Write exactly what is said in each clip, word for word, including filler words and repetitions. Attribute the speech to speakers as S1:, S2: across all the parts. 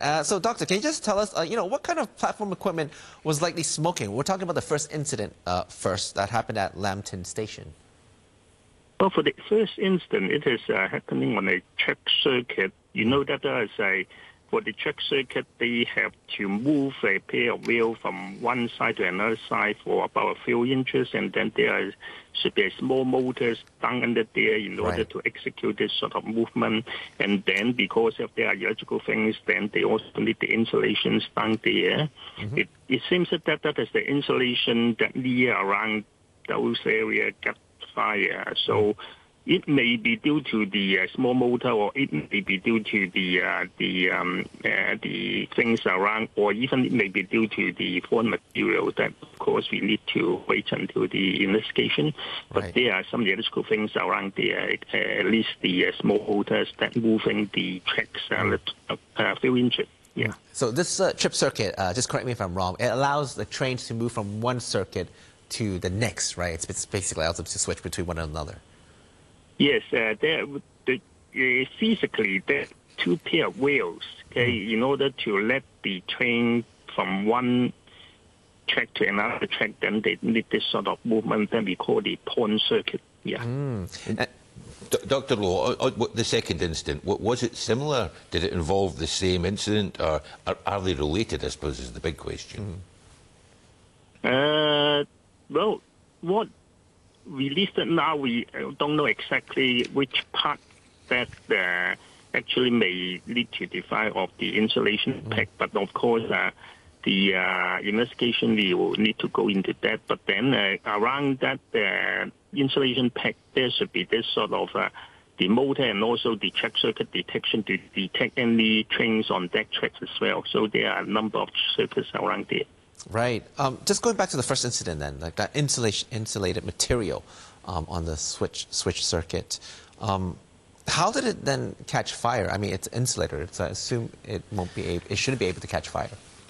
S1: Uh, so, Doctor, can you just tell us, uh, you know, what kind of platform equipment was likely smoking? We're talking about the first incident uh, first that happened at Lam Tin Station.
S2: Well, for the first incident, it is uh, happening on a track circuit. You know that there is a, for the track circuit, they have to move a pair of wheels from one side to another side for about a few inches, and then there should be a small motors down under there in order
S1: Right.
S2: to execute this sort of movement. And then because of their electrical things, then they also need the insulations down there. Mm-hmm. It, it seems that that is the insulation that near around those areas get fire. So it may be due to the uh, small motor, or it may be due to the uh, the um, uh, the things around, or even it may be due to the foreign material. That of course we need to wait until the investigation. But
S1: Right.
S2: there are some electrical things around there, uh, at least the uh, small motors that moving the tracks uh, a uh, few inches. Yeah.
S1: So this uh, trip circuit, uh, just correct me if I'm wrong, it allows the trains to move from one circuit to the next, right? It's, it's basically allows them to switch between one another.
S2: Yes, uh, there, the, uh, physically, there are two pair of wheels, okay, mm. in order to let the train from one track to another track, then they need this sort of movement that we call the pawn circuit. Yeah.
S1: Mm. Uh,
S3: Doctor Loh, the second incident, was it similar? Did it involve the same incident, or are, are they related, I suppose, is the big question?
S2: Mm. Uh, well, what we listed now, we don't know exactly which part that uh, actually may lead to the fire of the insulation mm. pack, but of course uh, the uh, investigation will need to go into that. But then uh, around that uh, insulation pack, there should be this sort of uh, the motor and also the track circuit detection to detect any trains on that tracks as well. So there are a number of circuits around there.
S1: Right. Um, just going back to the first incident then, like that insulation, insulated material um, on the switch switch circuit. Um, how did it then catch fire? I mean, it's insulated, so I assume it won't be able, it shouldn't be able to catch fire.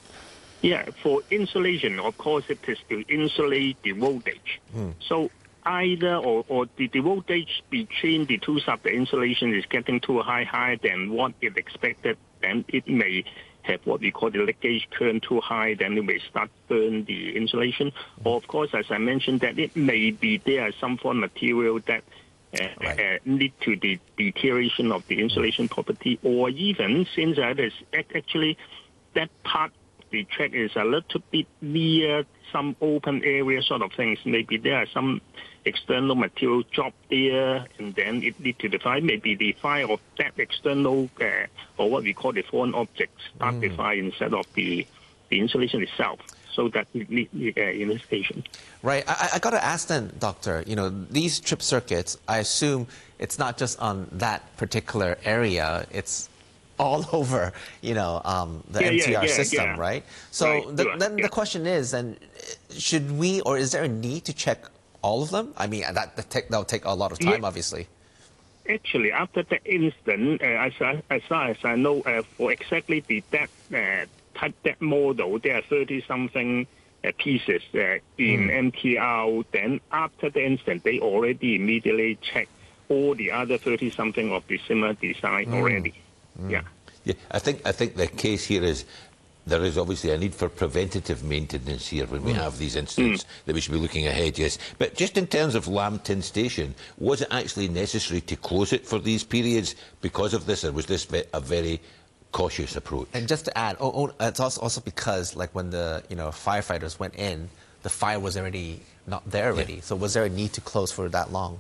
S2: Yeah, for insulation, of course, it is to insulate the voltage. Hmm. So either or, or the, the voltage between the two sides of the insulation is getting too high, higher than what it expected, then it may have what we call the leakage current too high, then it may start burn the insulation. Mm-hmm. Or of course, as I mentioned, that it may be there some foreign material that uh, right. uh, lead to the deterioration of the insulation mm-hmm. property, or even since that is actually that part of the track is a little bit near some open area sort of things. Maybe there are some external material drop there, and then it lead to the fire. Maybe the fire of that external, uh, or what we call the foreign objects, start mm. the fire instead of the, the insulation itself. So that we need uh, investigation.
S1: Right. I, I got to ask then, Doctor, you know, these trip circuits, I assume it's not just on that particular area, it's all over, you know, um, the
S2: yeah,
S1: M T R
S2: yeah, yeah,
S1: system,
S2: yeah.
S1: right? So
S2: right.
S1: the,
S2: yeah,
S1: then
S2: yeah.
S1: the question is, then, should we, or is there a need to check all of them? I mean, that that'll take a lot of time,
S2: yeah.
S1: obviously.
S2: Actually, after the incident, uh, as, I, as far as I know, uh, for exactly the that uh, type, that model, there are thirty-something uh, pieces uh, in mm. M T R. Then after the incident, they already immediately checked all the other thirty-something of the similar design mm. already. Mm. Yeah.
S3: Yeah, I think I think the case here is there is obviously a need for preventative maintenance here when we mm. have these incidents mm. that we should be looking ahead, yes. But just in terms of Lam Tin Station, was it actually necessary to close it for these periods because of this, or was this a very cautious approach?
S1: And just to add, oh, oh, it's also, also because, like, when the you know firefighters went in, the fire was already not there already. Yeah. So was there a need to close for that long?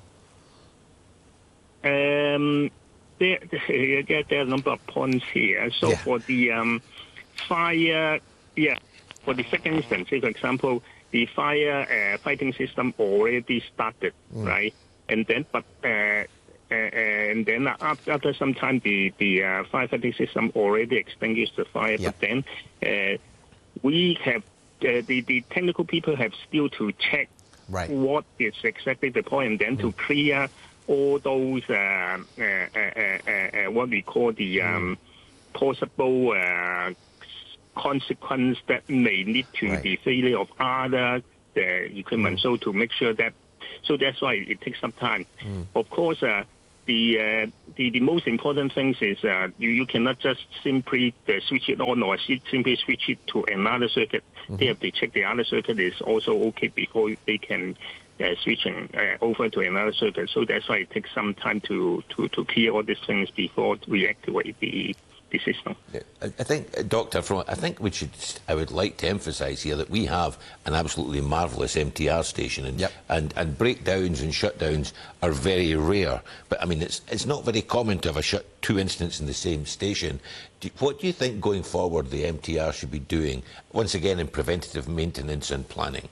S2: Um, there, there, there are a number of points here. So yeah. for the um, fire, yeah, for the second instance, say for example, the fire uh, fighting system already started, mm. right? And then, but uh, uh, and then after, after some time, the the uh, firefighting system already extinguished the fire. Yeah. But then uh, we have uh, the the technical people have still to check right. what is exactly the point, and then mm. to clear all those uh, uh, uh, uh, uh, what we call the um, possible uh, consequence that may lead to right. the failure of other uh, equipment. Mm. So to make sure that, so that's why it takes some time. Mm. Of course, uh, the, uh, the the most important thing is uh, you, you cannot just simply uh, switch it on or simply switch it to another circuit. Mm-hmm. They have to check the other circuit is also okay before they can uh, switching uh, over to another circuit. So that's why it takes some time to, to, to clear all these things before we activate the the system.
S3: I think, Doctor, from, I think we should. I would like to emphasise here that we have an absolutely marvellous M T R station, and,
S1: yep.
S3: and and breakdowns and shutdowns are very rare. But I mean, it's it's not very common to have a shut two incidents in the same station. Do, what do you think going forward the M T R should be doing once again in preventative maintenance and planning?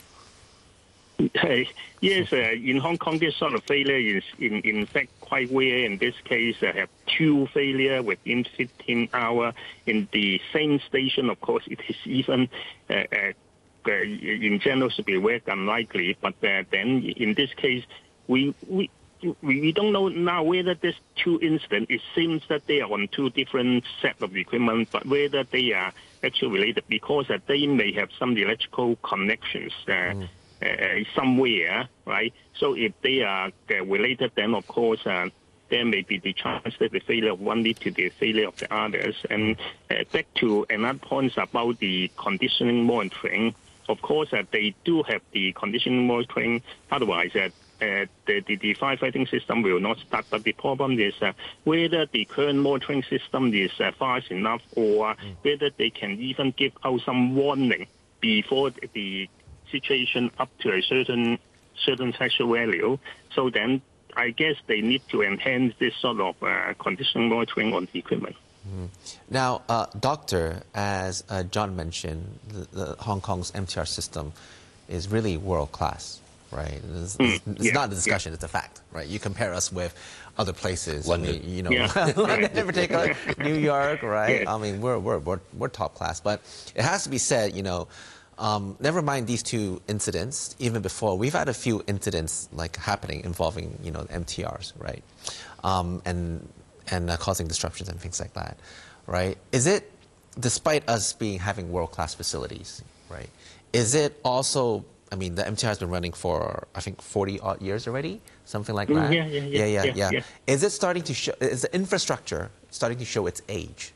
S2: Uh, yes, uh, in Hong Kong, this sort of failure is, in, in fact, quite rare. In this case, I uh, have two failure within fifteen hours in the same station. Of course, it is even, uh, uh, in general, should be very unlikely. But uh, then, in this case, we we we don't know now whether this two incidents. It seems that they are on two different sets of equipment, but whether they are actually related because uh, they may have some electrical connections. Uh, mm. Uh, somewhere, right? So if they are uh, related, then of course uh, there may be the chance that the failure of one lead to the failure of the others. And uh, back to another point about the conditioning monitoring. Of course, uh, they do have the conditioning monitoring. Otherwise, uh, uh, the, the, the firefighting system will not start. But the problem is uh, whether the current monitoring system is uh, fast enough, or mm. whether they can even give out some warning before the situation up to a certain certain threshold value. So then I guess they need to enhance this sort of uh, condition monitoring on the equipment.
S1: Mm. Now, uh, Doctor, as uh, John mentioned, the, the Hong Kong's M T R system is really world-class, right? It's, mm. it's
S2: yeah.
S1: not a discussion, yeah. It's a fact, right? You compare us with other places.
S3: London.
S1: I mean, you know,
S2: yeah.
S1: London in particular, New York, right? Yeah. I mean, we're, we're, we're, we're top class. But it has to be said, you know, Um, never mind these two incidents. Even before, we've had a few incidents like happening involving, you know, M T Rs, right, um, and and uh, causing disruptions and things like that, right? Is it, despite us being having world-class facilities, right? Is it also? I mean, the M T R has been running for I think forty odd years already, something like that.
S2: Mm, yeah, yeah, yeah,
S1: yeah, yeah,
S2: yeah,
S1: yeah.
S2: yeah.
S1: Is it starting to show? Is the infrastructure starting to show its age?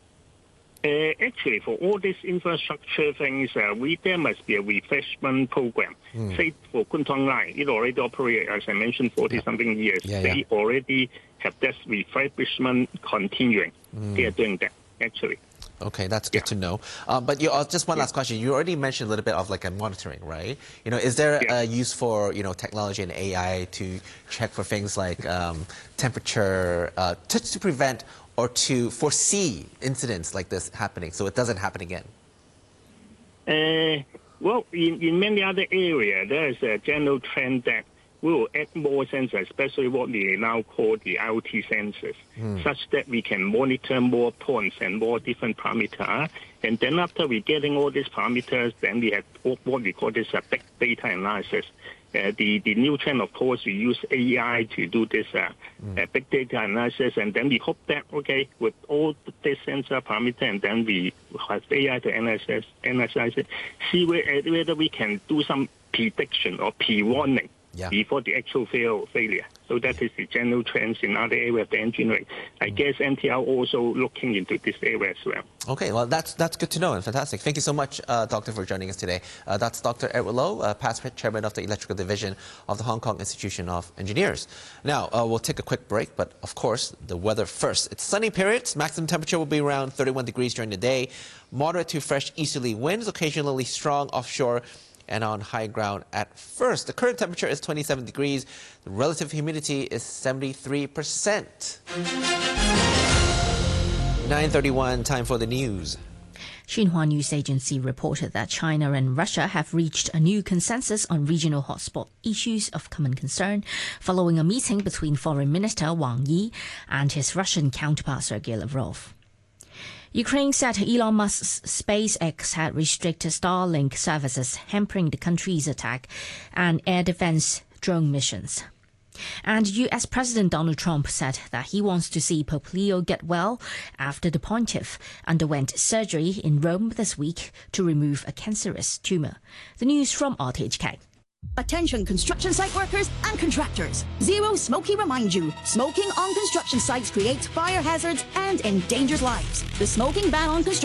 S2: Uh, actually, for all these infrastructure things, uh, we there must be a refreshment program. Mm. Say for Kwun Tong Line, it already operates, as I mentioned, forty-something yeah. years.
S1: Yeah,
S2: they
S1: yeah.
S2: already have this refurbishment continuing. Mm. They are doing that, actually.
S1: Okay, that's good yeah. to know. Uh, but you, uh, just one last yeah. question. You already mentioned a little bit of like a monitoring, right? You know, is there
S2: yeah.
S1: a use for, you know, technology and A I to check for things like um, temperature, uh, to, to prevent or to foresee incidents like this happening so it doesn't happen again?
S2: Uh, well, in, in many other areas, there is a general trend that we will add more sensors, especially what we now call the I O T sensors, mm. such that we can monitor more points and more different parameters. And then after we're getting all these parameters, then we have what we call this uh, big data analysis. Uh, the, the new trend, of course, we use A I to do this uh, mm. uh, big data analysis, and then we hope that, okay, with all this sensor parameter, and then we have A I to analyze, analyze it, see where, whether we can do some prediction or pre-warning yeah. before the actual fail, failure. So that is the general trends in other areas of the engineering. I mm. guess N T R also looking into this area as well.
S1: Okay, well, that's that's good to know and fantastic. Thank you so much, uh, Doctor, for joining us today. Uh, that's Doctor Edward Loh, uh, past chairman of the Electrical Division of the Hong Kong Institution of Engineers. Now, uh, we'll take a quick break, but of course, the weather first. It's sunny periods. Maximum temperature will be around thirty-one degrees during the day. Moderate to fresh easterly winds, occasionally strong offshore and on high ground at first. The current temperature is twenty-seven degrees. The relative humidity is seventy-three percent. nine thirty-one, time for the news.
S4: Xinhua News Agency reported that China and Russia have reached a new consensus on regional hotspot issues of common concern following a meeting between Foreign Minister Wang Yi and his Russian counterpart Sergei Lavrov. Ukraine said Elon Musk's SpaceX had restricted Starlink services, hampering the country's attack and air defense drone missions. And U S President Donald Trump said that he wants to see Pope Leo get well after the pontiff underwent surgery in Rome this week to remove a cancerous tumor. The news from R T H K.
S5: Attention construction site workers and contractors. Zero Smoky reminds you, smoking on construction sites creates fire hazards and endangers lives. The smoking ban on construction